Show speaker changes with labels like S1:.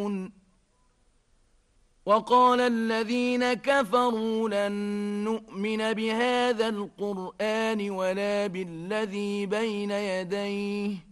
S1: وقال الذين كفروا لن نؤمن بهذا القرآن ولا بالذي بين يديه